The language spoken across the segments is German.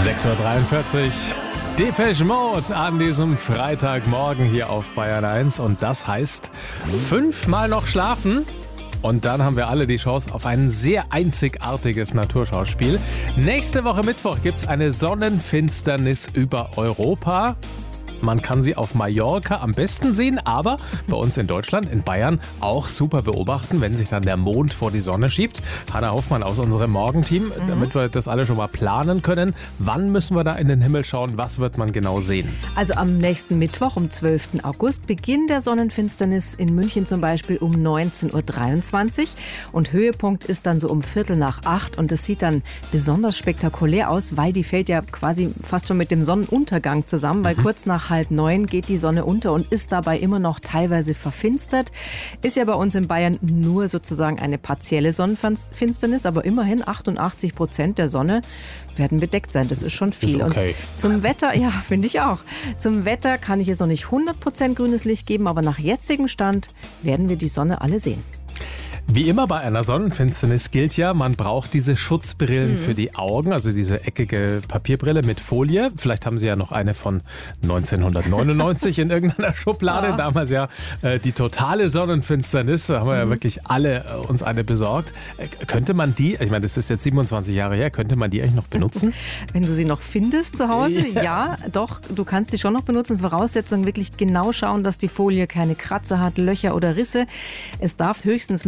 6:43 Uhr. Depeche Mode an diesem Freitagmorgen hier auf Bayern 1. Und das heißt 5-mal noch schlafen. Und dann haben wir alle die Chance auf ein sehr einzigartiges Naturschauspiel. Nächste Woche Mittwoch gibt es eine Sonnenfinsternis über Europa. Man kann sie auf Mallorca am besten sehen, aber bei uns in Deutschland, in Bayern, auch super beobachten, wenn sich dann der Mond vor die Sonne schiebt. Hanna Hoffmann aus unserem Morgenteam, damit wir das alle schon mal planen können. Wann müssen wir da in den Himmel schauen? Was wird man genau sehen? Also am nächsten Mittwoch, um 12. August, Beginn der Sonnenfinsternis in München zum Beispiel um 19:23 Uhr. Und Höhepunkt ist dann so um 7:45 und das sieht dann besonders spektakulär aus, weil die fällt ja quasi fast schon mit dem Sonnenuntergang zusammen, weil kurz nach 8:30 geht die Sonne unter und ist dabei immer noch teilweise verfinstert. Ist ja bei uns in Bayern nur sozusagen eine partielle Sonnenfinsternis, aber immerhin 88% der Sonne werden bedeckt sein. Das ist schon viel. Ist okay. Und zum Wetter, ja, finde ich auch. Zum Wetter kann ich jetzt noch nicht 100% grünes Licht geben, aber nach jetzigem Stand werden wir die Sonne alle sehen. Wie immer bei einer Sonnenfinsternis gilt ja, man braucht diese Schutzbrillen für die Augen, also diese eckige Papierbrille mit Folie. Vielleicht haben Sie ja noch eine von 1999 in irgendeiner Schublade. Ja. Damals ja die totale Sonnenfinsternis. Da haben wir ja wirklich alle uns eine besorgt. Könnte man die, ich meine, das ist jetzt 27 Jahre her, könnte man die eigentlich noch benutzen? Wenn du sie noch findest zu Hause, ja, doch, du kannst sie schon noch benutzen. Voraussetzung wirklich genau schauen, dass die Folie keine Kratzer hat, Löcher oder Risse. Es darf höchstens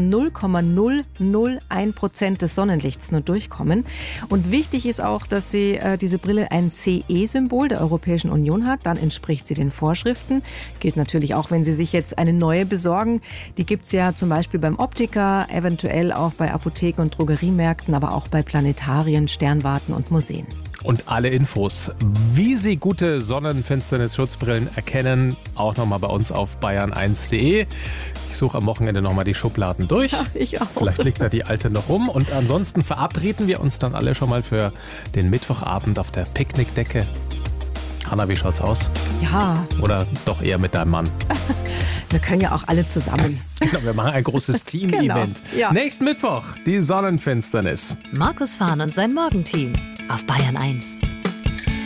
0,001% des Sonnenlichts nur durchkommen. Und wichtig ist auch, dass diese Brille ein CE-Symbol der Europäischen Union hat. Dann entspricht sie den Vorschriften. Gilt natürlich auch, wenn Sie sich jetzt eine neue besorgen. Die gibt es ja zum Beispiel beim Optiker, eventuell auch bei Apotheken und Drogeriemärkten, aber auch bei Planetarien, Sternwarten und Museen. Und alle Infos, wie Sie gute Sonnenfinsternis-Schutzbrillen erkennen, auch nochmal bei uns auf bayern1.de. Ich suche am Wochenende nochmal die Schubladen durch. Ja, ich auch. Vielleicht liegt da die alte noch rum. Und ansonsten verabreden wir uns dann alle schon mal für den Mittwochabend auf der Picknickdecke. Hanna, wie schaut's aus? Ja. Oder doch eher mit deinem Mann? Wir können ja auch alle zusammen. Genau, wir machen ein großes Team-Event. Genau, ja. Nächsten Mittwoch, die Sonnenfinsternis. Markus Fahn und sein Morgenteam auf Bayern 1.